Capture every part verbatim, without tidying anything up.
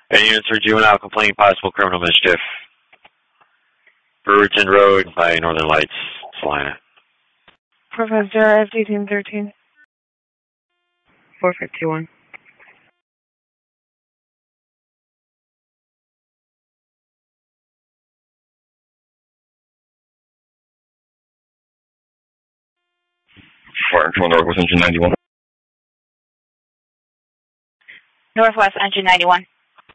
Any units for juvenile complaint, possible criminal mischief. Brewerton Road by Northern Lights, Salina. four five zero, eighteen thirteen. four five two one. Fire control Northwest Engine ninety-one. Northwest Engine ninety-one.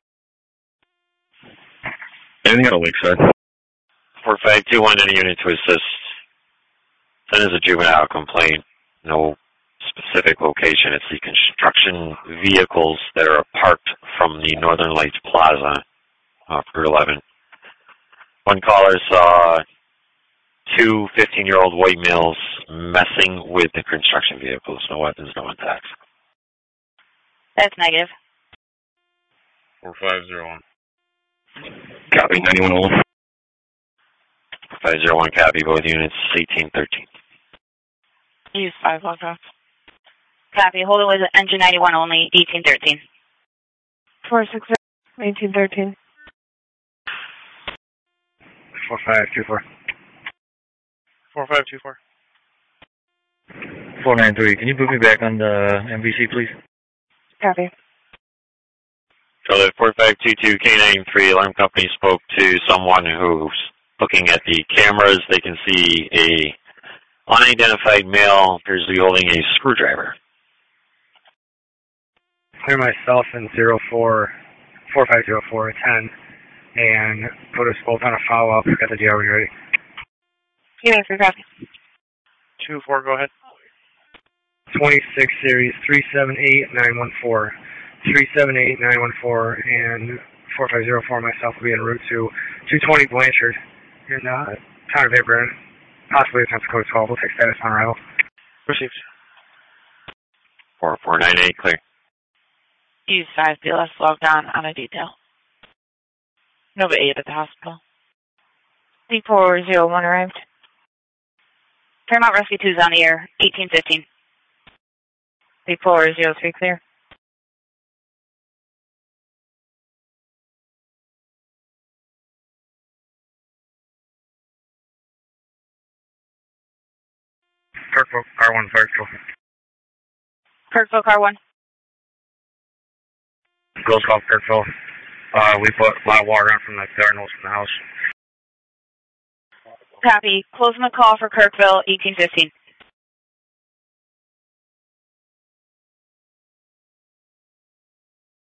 Anything out of Lakeside? four five two one, any unit to assist. That is a juvenile complaint. No specific location. It's the construction vehicles that are parked from the Northern Lights Plaza off Route eleven. One caller saw two fifteen-year-old white males messing with the construction vehicles. No weapons, no attacks. That's negative. four five zero one. Copy, ninety-one Ola. five zero one, copy, both units, eighteen thirteen. Use five log off. Copy, hold it with engine ninety-one only, eighteen thirteen. four six zero, eighteen thirteen. four five two four. four five two four. four nine three, can you put me back on the M V C, please? Copy. So the four five two two K ninety-three alarm company spoke to someone who's looking at the cameras. They can see a unidentified male appears to be holding a screwdriver. Clear myself in zero four four five zero four ten and put us both on a follow up. Got the D R when you're ready. Unit for copy. two four, go ahead. twenty-six series three seven eight nine one four. three seven eight nine one four and four five zero four myself will be en route to two twenty Blanchard in uh, town of Abraham. Possibly attempts code twelve. We'll take status on arrival. Received. four four nine eight, clear. Use five B L S logged on on a detail. Nova eight at the hospital. D four zero one arrived. Paramount Rescue two is on the air, eighteen fifteen. D four zero three clear. Kirkville, car one, fire control. Kirkville, car one. Ghost Golf, Kirkville. Uh, we put a lot of water on from the Cardinals from the house. Copy. Closing the call for Kirkville, eighteen fifteen.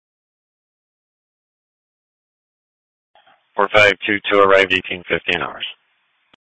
four five two two arrived, eighteen fifteen hours.